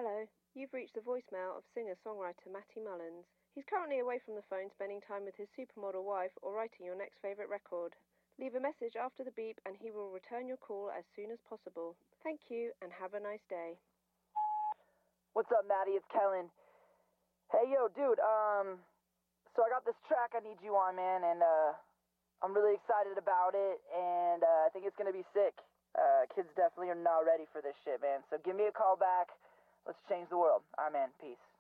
Hello, you've reached the voicemail of singer-songwriter Matty Mullins. He's currently away from the phone spending time with his supermodel wife or writing your next favourite record. Leave a message after the beep and he will return your call as soon as possible. Thank you and have a nice day. What's up, Matty? It's Kellen. Hey, yo, dude, so I got this track I need you on, man, and, I'm really excited about it, and, I think it's gonna be sick. Kids definitely are not ready for this shit, man, so give me a call back. Let's change the world. Alright, man. Peace.